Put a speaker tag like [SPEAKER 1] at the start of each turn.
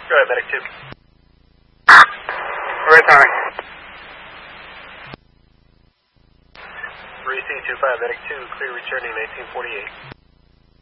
[SPEAKER 1] Go ahead, Medic 2.
[SPEAKER 2] Right timing.
[SPEAKER 1] 3C25, Medic 2, clear returning 1948.